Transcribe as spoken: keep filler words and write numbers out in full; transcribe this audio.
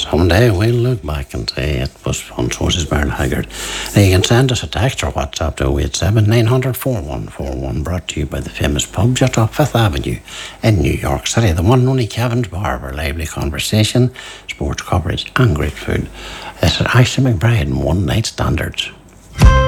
Someday we'll look back and say it was fun. So is Merle Haggard. Now you can send us a text or WhatsApp to oh eight seven, nine hundred, four one four one, brought to you by the famous pub just off Fifth Avenue in New York City. The one and only Kevin's Bar, where lively conversation, sports coverage and great food. It's at Ashley McBride and one night standards.